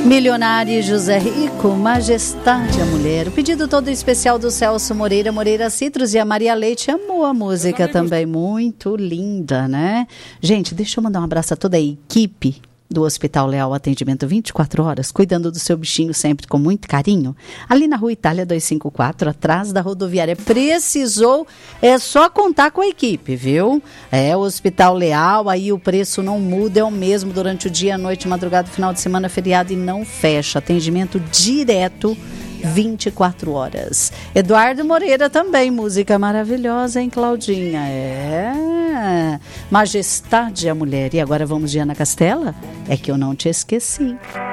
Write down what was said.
Milionário José Rico, Majestade a Mulher. O pedido todo especial do Celso Moreira, Moreira Citrus, e a Maria Leite amou a música também, muito linda, né? Gente, deixa eu mandar um abraço a toda a equipe do Hospital Leal, atendimento 24 horas, cuidando do seu bichinho sempre com muito carinho. Ali na Rua Itália 254, atrás da rodoviária. Precisou, é só contar com a equipe, viu? É o Hospital Leal, aí o preço não muda, é o mesmo durante o dia, noite, madrugada, final de semana, feriado, e não fecha. Atendimento direto 24 horas. Eduardo Moreira também, música maravilhosa, hein, Claudinha? Majestade a Mulher. E agora vamos de Ana Castela? É que eu não te esqueci.